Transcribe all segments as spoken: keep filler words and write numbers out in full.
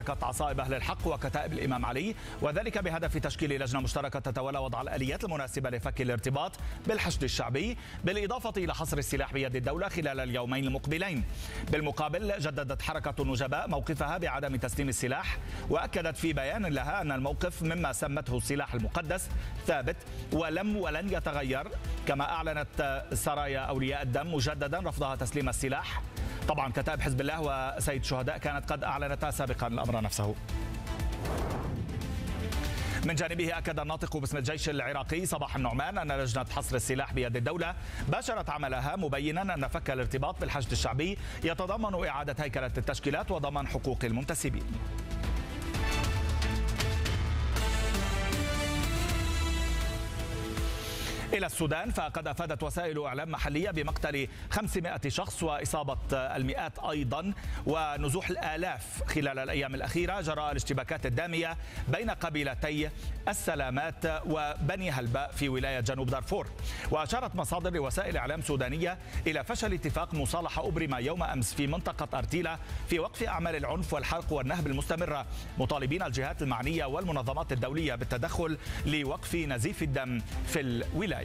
عصائب أهل الحق وكتائب الإمام علي، وذلك بهدف تشكيل لجنة مشتركة تتولى وضع الآليات المناسبة لفك الارتباط بالحشد الشعبي، بالإضافة إلى حصر السلاح بيد الدولة خلال اليومين المقبلين. بالمقابل جددت حركة النجباء موقفها بعدم تسليم السلاح، وأكدت في بيان لها أن الموقف مما سمته السلاح المقدس ثابت ولم ولن يتغير. كما أعلنت سرايا أولياء الدم مجددا رفضها تسليم السلاح. طبعا كتائب حزب الله وسيد الشهداء كانت قد أعلنتا سابقا الأمر نفسه. من جانبه أكد الناطق باسم الجيش العراقي صباح النعمان أن لجنة حصر السلاح بيد الدولة باشرت عملها، مبينا أن فك الارتباط بالحشد الشعبي يتضمن إعادة هيكلة التشكيلات وضمان حقوق المنتسبين. إلى السودان، فقد أفادت وسائل إعلام محلية بمقتل خمسمائة شخص وإصابة المئات أيضا ونزوح الآلاف خلال الأيام الأخيرة جراء الاشتباكات الدامية بين قبيلتي السلامات وبني هلباء في ولاية جنوب دارفور. وأشارت مصادر لوسائل إعلام سودانية إلى فشل اتفاق مصالحة أبرم يوم أمس في منطقة أرتيلا في وقف أعمال العنف والحرق والنهب المستمرة، مطالبين الجهات المعنية والمنظمات الدولية بالتدخل لوقف نزيف الدم في الولاية.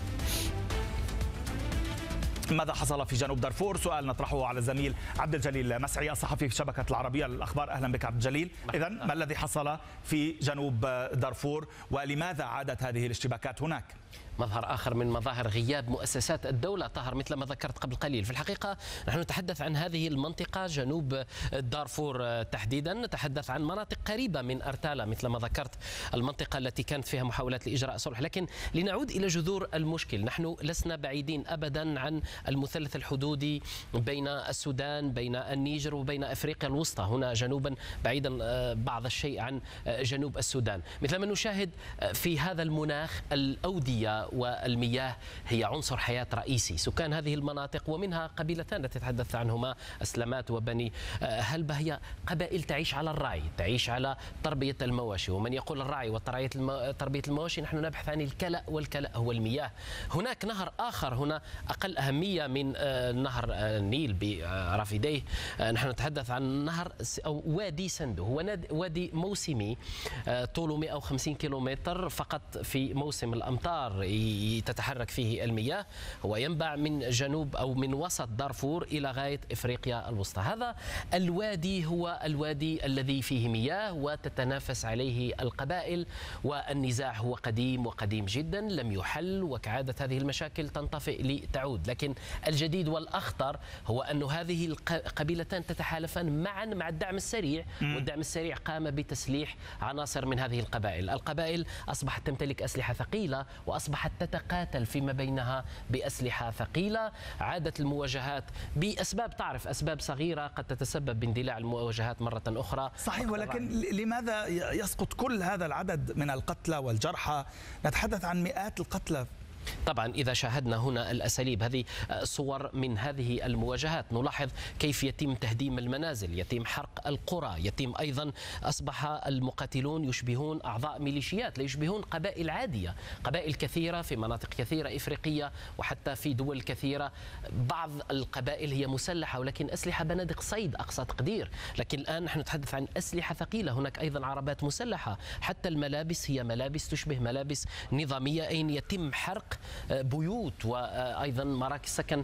ماذا حصل في جنوب دارفور؟ سؤال نطرحه على الزميل عبد الجليل مسعي الصحفي في شبكة العربية للأخبار. أهلا بك عبد الجليل. إذا ما الذي حصل في جنوب دارفور ولماذا عادت هذه الاشتباكات هناك؟ مظهر آخر من مظاهر غياب مؤسسات الدولة طاهر مثل ما ذكرت قبل قليل. في الحقيقة نحن نتحدث عن هذه المنطقة جنوب دارفور تحديدا، نتحدث عن مناطق قريبة من أرتالا مثل ما ذكرت، المنطقة التي كانت فيها محاولات لإجراء صلح. لكن لنعود إلى جذور المشكل، نحن لسنا بعيدين أبدا عن المثلث الحدودي بين السودان، بين النيجر وبين أفريقيا الوسطى هنا جنوبا، بعيدا بعض الشيء عن جنوب السودان. مثل ما نشاهد في هذا المناخ، الأودية والمياه هي عنصر حياة رئيسي. سكان هذه المناطق ومنها قبيلتان التي تحدثت عنهما السلامات وبني هلبة هي قبائل تعيش على الرعي، تعيش على تربية المواشي. ومن يقول الرعي وتربية المواشي نحن نبحث عن الكلأ، والكلأ هو المياه. هناك نهر آخر هنا أقل أهمية من نهر النيل برافديه، نحن نتحدث عن نهر أو وادي سندو، هو وادي موسمي طوله مئة وخمسين كيلومتر فقط في موسم الأمطار تتحرك فيه المياه. هو ينبع من جنوب أو من وسط دارفور إلى غاية إفريقيا الوسطى. هذا الوادي هو الوادي الذي فيه مياه وتتنافس عليه القبائل، والنزاع هو قديم وقديم جدا لم يحل، وكعادة هذه المشاكل تنطفئ لتعود. لكن الجديد والأخطر هو أن هذه القبيلتان تتحالفان معا مع الدعم السريع، والدعم السريع قام بتسليح عناصر من هذه القبائل. القبائل أصبحت تمتلك أسلحة ثقيلة وأصبحت تتقاتل فيما بينها بأسلحة ثقيلة. عادت المواجهات بأسباب تعرف أسباب صغيرة قد تتسبب باندلاع المواجهات مرة أخرى. صحيح، ولكن لماذا يسقط كل هذا العدد من القتلى والجرحى؟ نتحدث عن مئات القتلى. طبعا إذا شاهدنا هنا الأساليب، هذه صور من هذه المواجهات، نلاحظ كيف يتم تهديم المنازل، يتم حرق القرى، يتم أيضا أصبح المقاتلون يشبهون أعضاء ميليشيات، لا يشبهون قبائل عادية. قبائل كثيرة في مناطق كثيرة إفريقية وحتى في دول كثيرة، بعض القبائل هي مسلحة ولكن أسلحة بنادق صيد أقصى تقدير. لكن الآن نحن نتحدث عن أسلحة ثقيلة، هناك أيضا عربات مسلحة، حتى الملابس هي ملابس تشبه ملابس نظامية، أين يتم حرق بيوت وأيضا مراكز سكن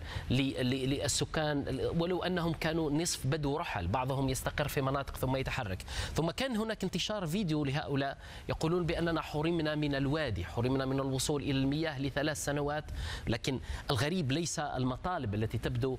للسكان، ولو أنهم كانوا نصف بدو رحل، بعضهم يستقر في مناطق ثم يتحرك. ثم كان هناك انتشار فيديو لهؤلاء يقولون بأننا حرمنا من الوادي، حرمنا من الوصول إلى المياه لثلاث سنوات. لكن الغريب ليس المطالب التي تبدو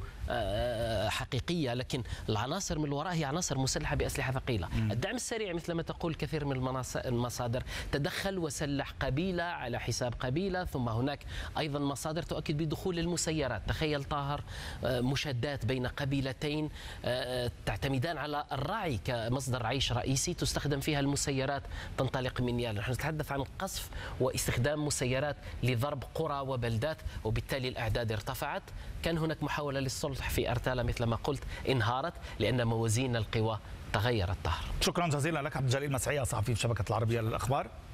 حقيقية، لكن العناصر من الوراء هي عناصر مسلحة بأسلحة ثقيلة. الدعم السريع مثل ما تقول كثير من المصادر تدخل وسلح قبيلة على حساب قبيلة، ثم هناك أيضا مصادر تؤكد بدخول المسيرات. تخيل طاهر، مشادات بين قبيلتين تعتمدان على الرعي كمصدر عيش رئيسي، تستخدم فيها المسيرات تنطلق من يال. نحن نتحدث عن قصف واستخدام مسيرات لضرب قرى وبلدات، وبالتالي الأعداد ارتفعت. كان هناك محاولة للصلح في أرتالا مثل ما قلت، انهارت لأن موازين القوى تغيرت. طاهر، شكرا جزيلا لك عبد الجليل مسعي صحفي في شبكة العربية للأخبار.